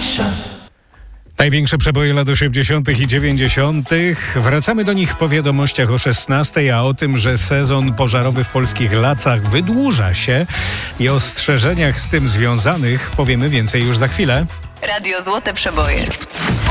Największe przeboje lat 80. i 90. Wracamy do nich po wiadomościach o 16, a o tym, że sezon pożarowy w polskich lasach wydłuża się i o ostrzeżeniach z tym związanych powiemy więcej już za chwilę. Radio Złote Przeboje.